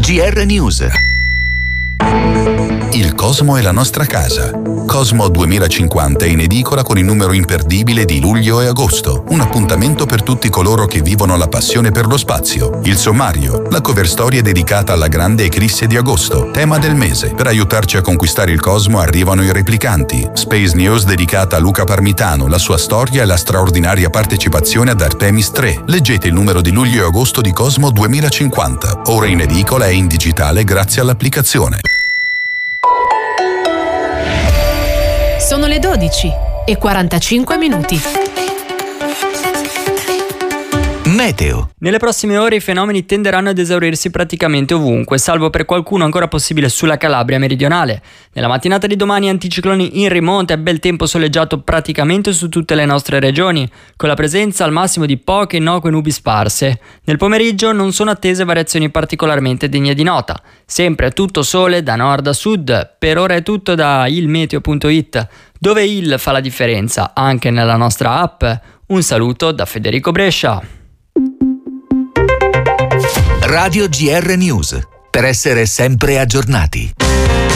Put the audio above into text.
GR News. Il Cosmo è la nostra casa. Cosmo 2050 è in edicola con il numero imperdibile di luglio e agosto. Un appuntamento per tutti coloro che vivono la passione per lo spazio. Il sommario, la cover storia dedicata alla grande eclisse di agosto, tema del mese. Per aiutarci a conquistare il Cosmo arrivano i replicanti. Space News dedicata a Luca Parmitano, la sua storia e la straordinaria partecipazione ad Artemis 3. Leggete il numero di luglio e agosto di Cosmo 2050. Ora in edicola e in digitale grazie all'applicazione. Sono le 12:45. Meteo. Nelle prossime ore i fenomeni tenderanno ad esaurirsi praticamente ovunque, salvo per qualcuno ancora possibile sulla Calabria meridionale. Nella mattinata di domani anticicloni in rimonta e bel tempo soleggiato praticamente su tutte le nostre regioni, con la presenza al massimo di poche innocue nubi sparse. Nel pomeriggio non sono attese variazioni particolarmente degne di nota. Sempre tutto sole da nord a sud. Per ora è tutto da ilmeteo.it, dove il fa la differenza anche nella nostra app. Un saluto da Federico Brescia. Radio GR News. Per essere sempre aggiornati.